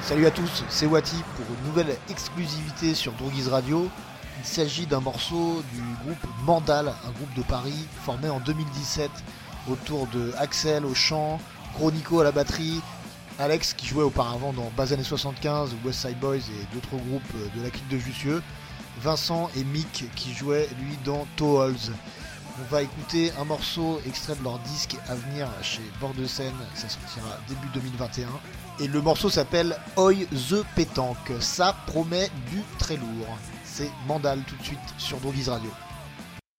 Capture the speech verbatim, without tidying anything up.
Salut à tous, c'est Wati pour une nouvelle exclusivité sur Drogiz Radio. Il s'agit d'un morceau du groupe Mandal, un groupe de Paris formé en deux mille dix-sept autour de Axel au chant, Chronico à la batterie, Alex qui jouait auparavant dans Base Années soixante-quinze, West Side Boys et d'autres groupes de la clique de Jussieu, Vincent et Mick qui jouaient lui dans Toholz. On va écouter un morceau extrait de leur disque à venir chez Bord de Seine, ça sortira début deux mille vingt et un. Et le morceau s'appelle Oi The Pétanque, ça promet du très lourd. C'est Mandal tout de suite sur Drogiz Radio.